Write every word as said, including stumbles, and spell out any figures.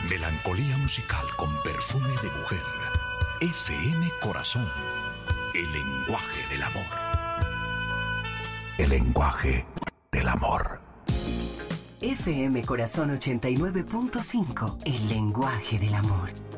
Melancolía musical con perfume de mujer. F M Corazón. El lenguaje del amor. El lenguaje del amor. F M Corazón ochenta y nueve punto cinco. El lenguaje del amor.